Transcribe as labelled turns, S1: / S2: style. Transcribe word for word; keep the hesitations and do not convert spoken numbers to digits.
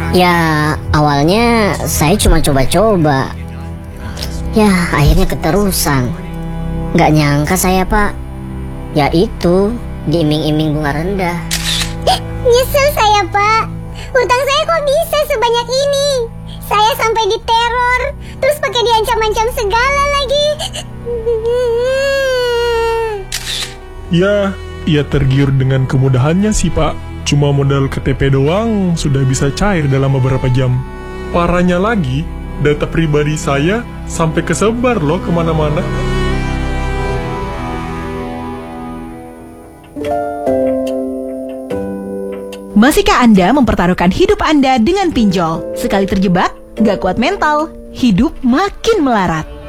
S1: Ya, awalnya saya cuma coba-coba. Ya, akhirnya keterusan. Nggak nyangka saya, Pak. Ya itu, diiming-iming bunga rendah.
S2: Nyesel saya, Pak. Hutang saya kok bisa sebanyak ini? Saya sampai diteror, terus pakai diancam-ancam segala lagi.
S3: Ya, ia tergiur dengan kemudahannya sih, Pak. Cuma modal K T P doang sudah bisa cair dalam beberapa jam. Parahnya lagi, data pribadi saya sampai kesebar loh kemana-mana.
S4: Masihkah Anda mempertaruhkan hidup Anda dengan pinjol? Sekali terjebak, gak kuat mental, hidup makin melarat.